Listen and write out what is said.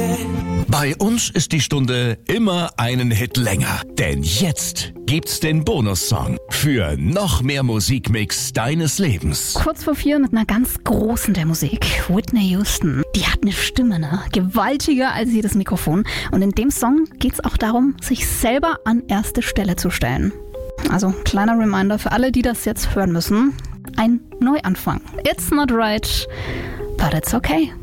Bei uns ist die Stunde immer einen Hit länger. Denn jetzt gibt's den Bonussong für noch mehr Musikmix deines Lebens. Kurz vor 4 mit einer ganz großen der Musik. Whitney Houston. Die hat eine Stimme, ne? Gewaltiger als jedes Mikrofon. Und in dem Song geht's auch darum, sich selber an erste Stelle zu stellen. Also, kleiner Reminder für alle, die das jetzt hören müssen. Ein Neuanfang. It's not right, but it's okay.